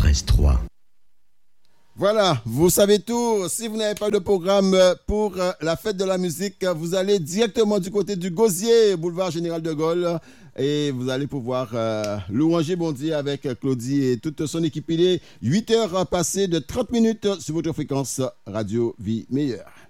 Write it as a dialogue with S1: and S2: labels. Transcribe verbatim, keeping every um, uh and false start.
S1: quatre-vingt-treize trois.
S2: Voilà, vous savez tout. Si vous n'avez pas de programme pour la fête de la musique, vous allez directement du côté du Gosier, boulevard Général de Gaulle, et vous allez pouvoir euh, louanger bon Dieu avec Claudie et toute son équipe. Il est huit heures passées de trente minutes sur votre fréquence Radio Vie Meilleure.